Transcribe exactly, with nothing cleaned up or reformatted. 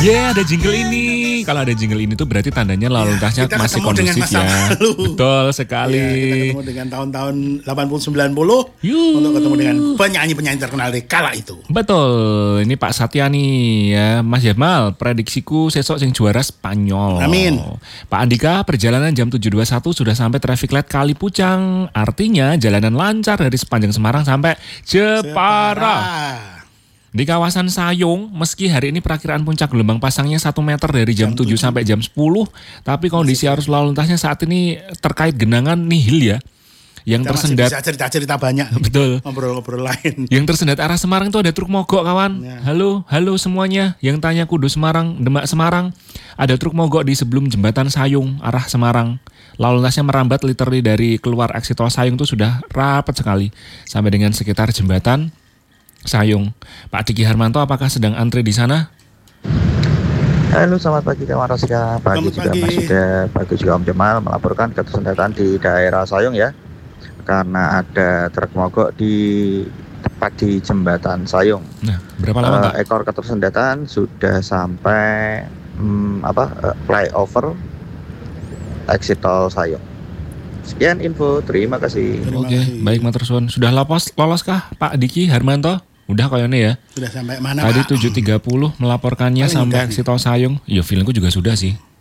Ya, yeah, ada jingle ini. Kalau ada jingle ini tuh berarti tandanya lalu lintasnya ya, masih kondusif ya. Lalu. Betul sekali. Ya, kita ketemu dengan tahun-tahun delapan puluh sembilan puluh Yuh. Untuk ketemu dengan penyanyi-penyanyi terkenal di kala itu. Betul. Ini Pak Satya nih ya. Mas Jamal, prediksiku sesok sing juara Spanyol. Amin. Pak Andika, perjalanan jam tujuh dua puluh satu sudah sampai traffic light Kali Pucang. Artinya jalanan lancar dari sepanjang Semarang sampai Jepara. Jepara. Di kawasan Sayung, meski hari ini perakiraan puncak gelombang pasangnya satu meter dari jam, jam tujuh sampai jam sepuluh, tapi kondisi arus lalu lintasnya saat ini terkait genangan nihil ya. Yang kita tersendat masih bisa cerita-cerita banyak. Betul. Ngobrol-ngobrol lain. Yang tersendat arah Semarang itu ada truk mogok kawan. Ya. Halo, halo semuanya. Yang tanya Kudus Semarang, Demak Semarang. Ada truk mogok di sebelum jembatan Sayung arah Semarang. Lalu lintasnya merambat literally dari keluar exit tol Sayung itu sudah rapat sekali sampai dengan sekitar jembatan Sayung. Pak Diki Harmanto, apakah sedang antri di sana? Halo, selamat pagi Kawan Rosika. Pagi juga pagi. Mas Yuda, pagi juga Om Jamal melaporkan ketersendatan di daerah Sayung ya. Karena ada truk mogok di tepat di jembatan Sayung. Nah, berapa lama Pak? Uh, ekor ketersendatan sudah sampai um, apa uh, flyover exit tol Sayung. Sekian info, terima kasih. Terima Oke, kasih. Baik Matur Suwun. Sudah lolos loloskah Pak Diki Harmanto? Udah kayaknya ya. Sudah sampai mana Tadi Pak? tujuh tiga puluh melaporkannya Paling sampai exit tol Sayung. Ya feelingku juga sudah sih.